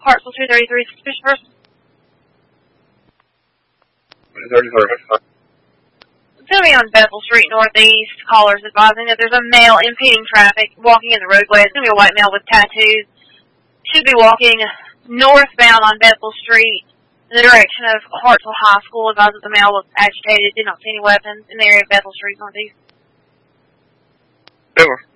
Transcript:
Hartsville 233, suspicious person. 233. It's going to be on Bethel Street Northeast. Callers advising that there's a male impeding traffic walking in the roadway. It's going to be a white male with tattoos. Should be walking northbound on Bethel Street in the direction of Hartsville High School. Advised that the male was agitated, did not see any weapons in the area of Bethel Street Northeast. Over.